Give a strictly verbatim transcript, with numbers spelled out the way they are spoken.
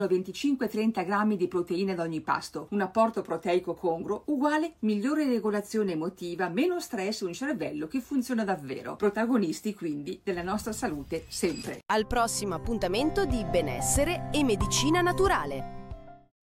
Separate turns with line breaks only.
venticinque trenta grammi di proteine ad ogni pasto, un apporto proteico congruo uguale migliore regolazione emotiva, meno stress, un cervello che funziona davvero. Protagonisti quindi della nostra salute sempre.
Al prossimo appuntamento di Benessere e Medicina Naturale.